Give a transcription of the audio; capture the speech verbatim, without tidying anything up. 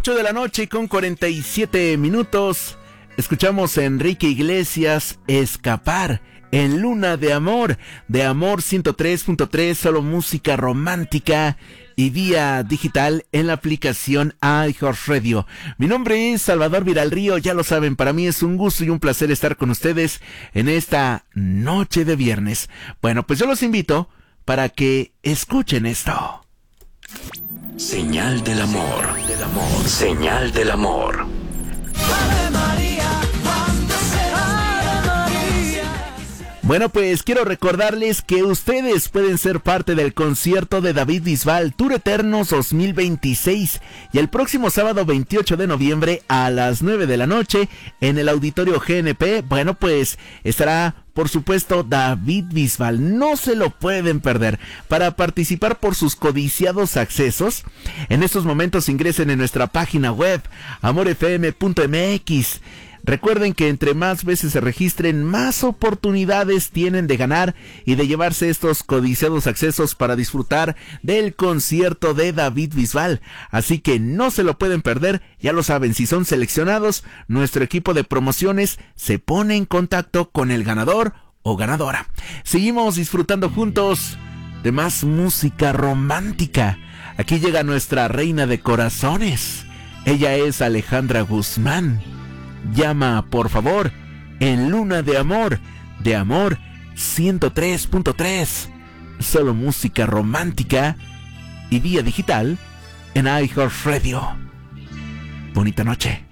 ocho de la noche con cuarenta y siete minutos. Escuchamos a Enrique Iglesias, Escapar, en Luna de Amor, de Amor ciento tres punto tres, solo música romántica y vía digital en la aplicación iHeartRadio. Mi nombre es Salvador Viralrío, ya lo saben, para mí es un gusto y un placer estar con ustedes en esta noche de viernes. Bueno, pues yo los invito para que escuchen esto. Señal del amor, del amor, señal del amor. Ave María, ¿cuándo será María? Bueno, pues quiero recordarles que ustedes pueden ser parte del concierto de David Bisbal Tour Eternos dos mil veintiséis y el próximo sábado veintiocho de noviembre a las nueve de la noche en el Auditorio G N P. Bueno, pues estará por supuesto David Bisbal, no se lo pueden perder. Para participar por sus codiciados accesos, en estos momentos ingresen en nuestra página web amor f m punto m x. Recuerden que entre más veces se registren, más oportunidades tienen de ganar y de llevarse estos codiciados accesos para disfrutar del concierto de David Bisbal. Así que no se lo pueden perder, ya lo saben, si son seleccionados, nuestro equipo de promociones se pone en contacto con el ganador o ganadora. Seguimos disfrutando juntos de más música romántica. Aquí llega nuestra reina de corazones. Ella es Alejandra Guzmán. Llama, por favor, en Luna de Amor, de Amor ciento tres punto tres. Solo música romántica y vía digital en iHeartRadio. Bonita noche.